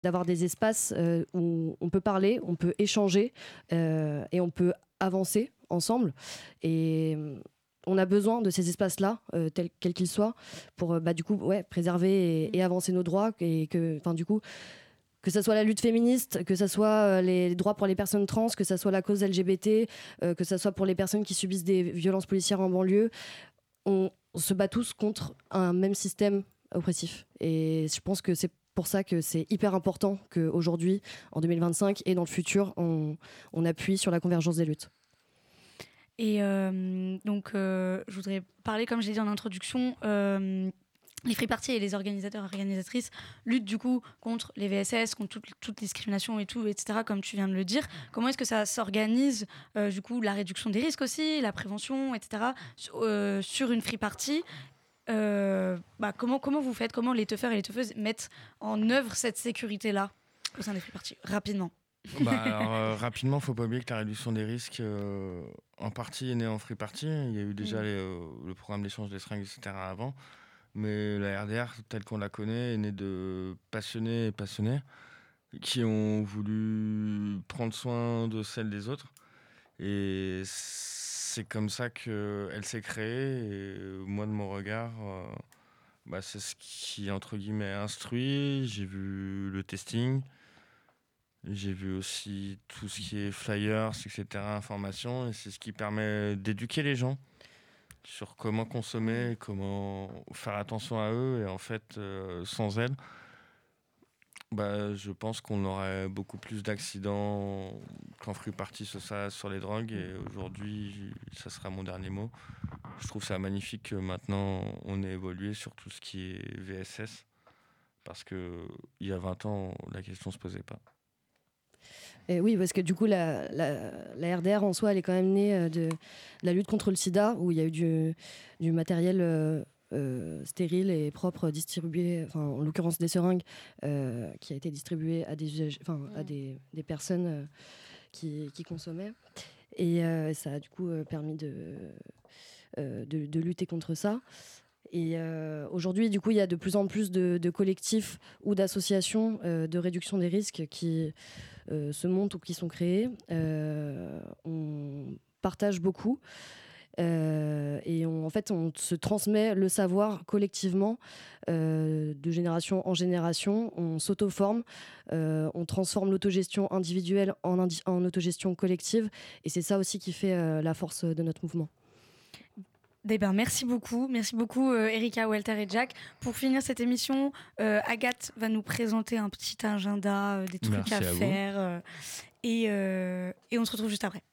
d'avoir des espaces où on peut parler, on peut échanger et on peut avancer ensemble. Et on a besoin de ces espaces-là, quels qu'ils soient, pour du coup, préserver et avancer nos droits. Et du coup, que ça soit la lutte féministe, que ça soit les droits pour les personnes trans, que ça soit la cause LGBT, que ça soit pour les personnes qui subissent des violences policières en banlieue, on se bat tous contre un même système oppressif. Et je pense que c'est pour ça que c'est hyper important qu'aujourd'hui, en 2025 et dans le futur, on appuie sur la convergence des luttes. Et je voudrais parler, comme j'ai dit en introduction, les free parties et les organisateurs et organisatrices luttent du coup contre les VSS, contre toute discrimination et tout, etc., comme tu viens de le dire. Comment est-ce que ça s'organise, du coup, la réduction des risques aussi, la prévention, etc., sur une free party comment vous faites, comment les teufeurs et les teufeuses mettent en œuvre cette sécurité-là au sein des free parties, rapidement? Rapidement, faut pas oublier que la réduction des risques, en partie, est née en free party. Il y a eu déjà le programme d'échange des seringues, etc. avant. Mais la RDR, telle qu'on la connaît, est née de passionnés et passionnés qui ont voulu prendre soin de celles des autres. Et c'est comme ça qu'elle s'est créée. Et moi, de mon regard, c'est ce qui, entre guillemets, instruit. J'ai vu le testing. J'ai vu aussi tout ce qui est flyers, etc., information. Et c'est ce qui permet d'éduquer les gens sur comment consommer, comment faire attention à eux. Et en fait, sans elle, je pense qu'on aurait beaucoup plus d'accidents qu'en free party sur les drogues. Et aujourd'hui, ça sera mon dernier mot. Je trouve ça magnifique que maintenant on ait évolué sur tout ce qui est VSS. Parce qu'il y a 20 ans, la question ne se posait pas. Et oui, parce que du coup, la RDR en soi, elle est quand même née de la lutte contre le sida, où il y a eu du matériel stérile et propre distribué, en l'occurrence des seringues, qui a été distribué à des personnes qui consommaient. Et ça a du coup permis de lutter contre ça. Et aujourd'hui, du coup, il y a de plus en plus de collectifs ou d'associations de réduction des risques qui se montent ou qui sont créés. On partage beaucoup et on se transmet le savoir collectivement de génération en génération. On s'auto-forme, on transforme l'autogestion individuelle en autogestion collective. Et c'est ça aussi qui fait la force de notre mouvement. Merci beaucoup Erika, Walter et Jack. Pour finir cette émission, Agathe va nous présenter un petit agenda, des trucs Merci à faire et on se retrouve juste après.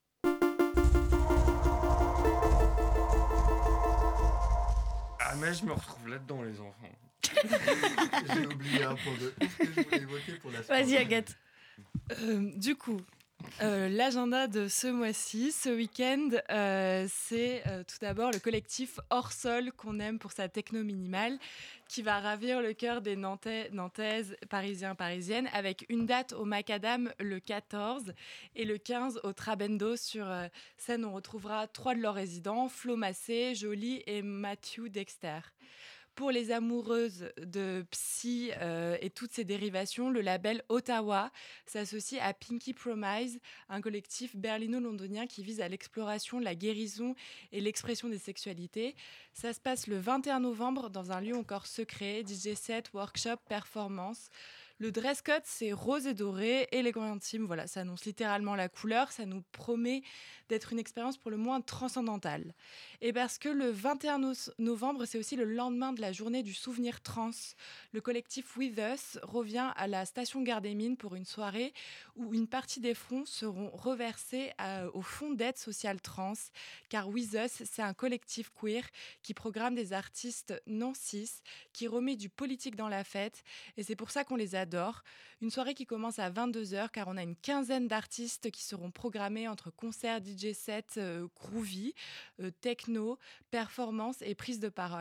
Ah mais je me retrouve là-dedans les enfants. J'ai oublié un point de ouf que je voulais évoquer pour la Vas-y Agathe. Du coup, l'agenda de ce mois-ci, ce week-end, c'est tout d'abord le collectif Hors Sol qu'on aime pour sa techno minimale qui va ravir le cœur des Nantaises, Parisiens, Parisiennes avec une date au Macadam le 14 et le 15 au Trabendo. Sur scène, on retrouvera 3 de leurs résidents, Flo Massé, Jolie et Matthew Dexter. Pour les amoureuses de psy et toutes ses dérivations, le label Ottawa s'associe à Pinky Promise, un collectif berlino-londonien qui vise à l'exploration, la guérison et l'expression des sexualités. Ça se passe le 21 novembre dans un lieu encore secret, DJ set, workshop, performance. Le dress code, c'est rose et doré, élégant et intime. Voilà, ça annonce littéralement la couleur. Ça nous promet d'être une expérience pour le moins transcendantale. Et parce que le 21 novembre, c'est aussi le lendemain de la journée du souvenir trans, le collectif With Us revient à la station Gare des Mines pour une soirée où une partie des fonds seront reversés au fonds d'aide sociale trans. Car With Us, c'est un collectif queer qui programme des artistes non cis, qui remet du politique dans la fête. Et c'est pour ça qu'on les adore. Une soirée qui commence à 22h car on a une quinzaine d'artistes qui seront programmés entre concerts, DJ sets, groovy, techno, performance et prise de parole.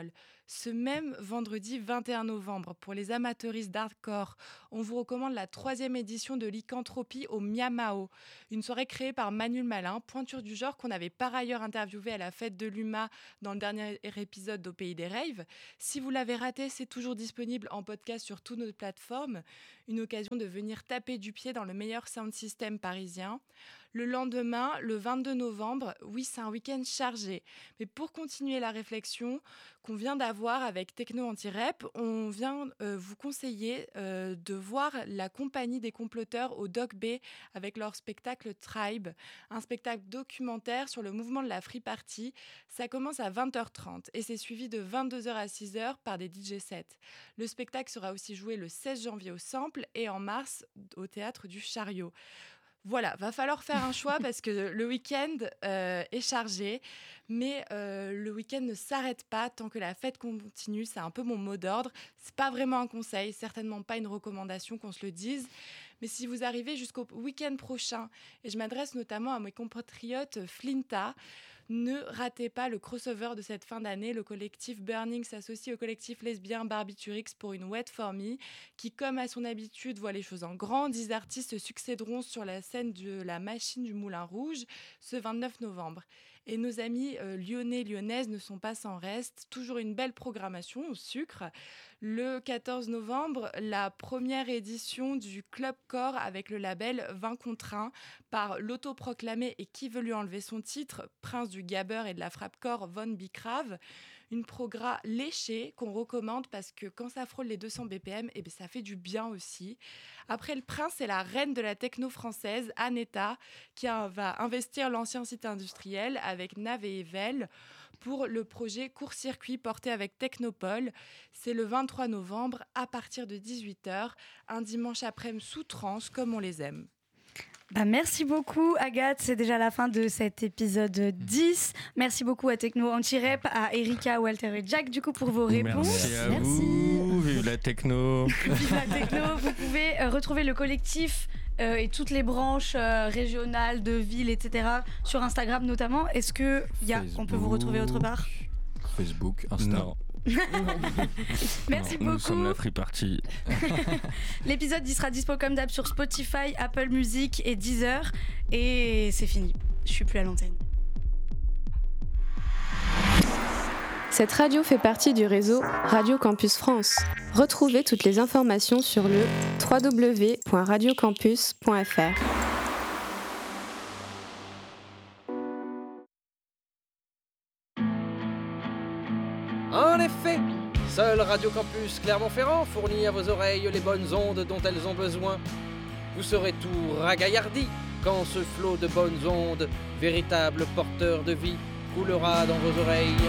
Ce même vendredi 21 novembre, pour les amateuristes d'hardcore, on vous recommande la 3e édition de Lycanthropie au Miamao, une soirée créée par Manuel Malin, pointure du genre qu'on avait par ailleurs interviewé à la fête de l'UMA dans le dernier épisode d'Au Pays des Raves. Si vous l'avez raté, c'est toujours disponible en podcast sur toutes nos plateformes. Une occasion de venir taper du pied dans le meilleur sound system parisien. Le lendemain, le 22 novembre, oui, c'est un week-end chargé. Mais pour continuer la réflexion qu'on vient d'avoir avec Techno Anti-Rep, on vient vous conseiller de voir la compagnie des comploteurs au Doc B avec leur spectacle Tribe, un spectacle documentaire sur le mouvement de la Free Party. Ça commence à 20h30 et c'est suivi de 22h à 6h par des DJ sets. Le spectacle sera aussi joué le 16 janvier au Sample et en mars au Théâtre du Chariot. Voilà, va falloir faire un choix parce que le week-end est chargé, mais le week-end ne s'arrête pas tant que la fête continue. C'est un peu mon mot d'ordre. C'est pas vraiment un conseil, certainement pas une recommandation qu'on se le dise. Mais si vous arrivez jusqu'au week-end prochain, et je m'adresse notamment à mes compatriotes Flinta, ne ratez pas le crossover de cette fin d'année. Le collectif Burning s'associe au collectif lesbien Barbiturix pour une Wet For Me qui, comme à son habitude, voit les choses en grand. 10 artistes se succéderont sur la scène de la Machine du Moulin Rouge ce 29 novembre. Et nos amis lyonnaises ne sont pas sans reste. Toujours une belle programmation au sucre. Le 14 novembre, la première édition du Club Core avec le label 20 contre 1 par l'autoproclamé et qui veut lui enlever son titre, prince du gabber et de la frappe-core Von Bicrave. Une progra léchée qu'on recommande parce que quand ça frôle les 200 BPM, eh bien, ça fait du bien aussi. Après le prince, c'est la reine de la techno française, Aneta, qui va investir l'ancien site industriel avec Nav et Evel pour le projet Court-Circuit porté avec Technopole. C'est le 23 novembre à partir de 18h, un dimanche après-midi sous trance comme on les aime. Merci beaucoup Agathe, c'est déjà la fin de cet épisode 10. Merci beaucoup à Techno Anti-Rep, à Erika, Walter et Jack du coup pour vos réponses. Merci à vous, vive la techno. Vive la techno, vous pouvez retrouver le collectif et toutes les branches régionales, de villes, etc. sur Instagram notamment. Est-ce qu'on peut vous retrouver autre part ? Facebook, Insta. Non. Merci beaucoup. Nous sommes la Free Party. L'épisode sera dispo comme d'hab sur Spotify, Apple Music et Deezer. Et c'est fini. Je suis plus à l'antenne. Cette radio fait partie du réseau Radio Campus France. Retrouvez toutes les informations sur le www.radiocampus.fr. En effet, seul Radio Campus Clermont-Ferrand fournit à vos oreilles les bonnes ondes dont elles ont besoin. Vous serez tout ragaillardi quand ce flot de bonnes ondes, véritable porteur de vie, coulera dans vos oreilles.